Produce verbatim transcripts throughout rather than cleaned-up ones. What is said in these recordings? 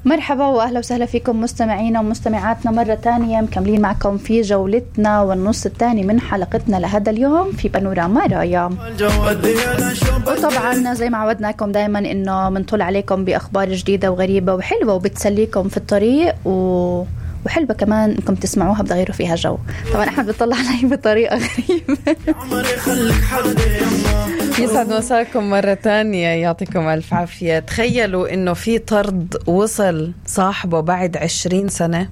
مرحبا واهلا وسهلا فيكم مستمعينا ومستمعاتنا مرة تانية، مكملين معكم في جولتنا والنص الثاني من حلقتنا لهذا اليوم في بانوراما رايا. وطبعا زي ما عودناكم دائما انه بنطل عليكم باخبار جديدة وغريبة وحلوة وبتسليكم في الطريق و وحلوة كمان انكم تسمعوها بتغيروا فيها جو. طبعا احمد بيطلع علي بطريقة غريبة. يسعد مساكم مرة تانية، يعطيكم ألف عافية. تخيلوا إنه في طرد وصل صاحبه بعد عشرين سنة.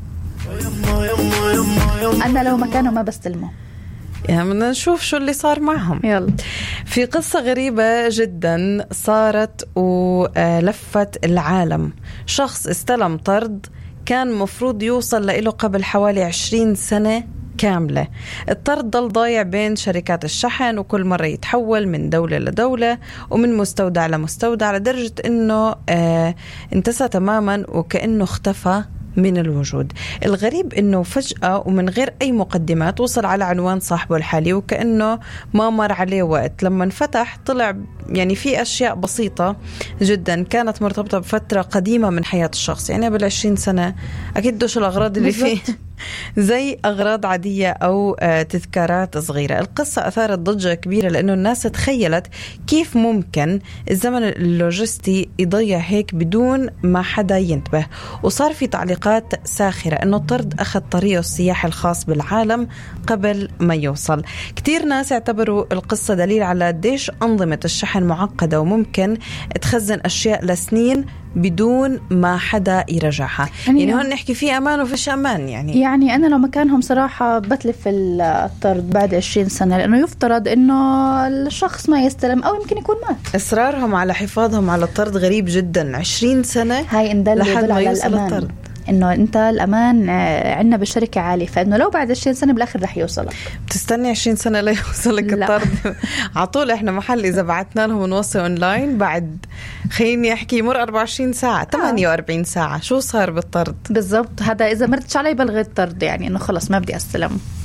أنا لو مكانه ما بستلمه. يعني بدنا نشوف شو اللي صار معهم. يلا. في قصة غريبة جدا صارت ولفت العالم. شخص استلم طرد كان مفروض يوصل له قبل حوالي عشرين سنة كاملة. الطرد ضل ضايع بين شركات الشحن، وكل مرة يتحول من دولة لدولة ومن مستودع لمستودع، لدرجة انه آه انتسى تماما وكأنه اختفى من الوجود. الغريب انه فجأة ومن غير اي مقدمات وصل على عنوان صاحبه الحالي، وكأنه ما مر عليه وقت. لما انفتح طلع يعني في اشياء بسيطة جدا كانت مرتبطة بفترة قديمة من حياة الشخص، يعني قبل عشرين سنة. اكيد دوش الاغراض اللي فيه زي أغراض عادية أو تذكارات صغيرة. القصة أثارت ضجة كبيرة لأنه الناس تخيلت كيف ممكن الزمن اللوجستي يضيع هيك بدون ما حدا ينتبه. وصار في تعليقات ساخرة أنه الطرد أخذ طريقه السياحي الخاص بالعالم قبل ما يوصل. كتير ناس اعتبروا القصة دليل على قديش أنظمة الشحن معقدة وممكن تخزن أشياء لسنين بدون ما حدا يرجعها. يعني, يعني هون نحكي فيه أمان وفيش أمان. يعني يعني أنا لو مكانهم صراحة بتلف الطرد بعد عشرين سنة، لأنه يفترض إنه الشخص ما يستلم أو يمكن يكون مات. إصرارهم على حفاظهم على الطرد غريب جدا. عشرين سنة هاي إن دل لحد ما يوصل الأمان. الطرد. إنه أنت الأمان عندنا بالشركة عالي، فإنه لو بعد عشرين سنة بالآخر رح يوصلك. بتستني عشرين سنة ليوصلك الطرد؟ عطول إحنا محل إذا بعتنا لهم نوصل أونلاين بعد خليني أحكي يمر أربعة وعشرين ساعة ثمانية وأربعين ساعة. شو صار بالطرد بالضبط؟ هذا إذا مرتش علي بلغي الطرد، يعني إنه خلص ما بدي أستلم.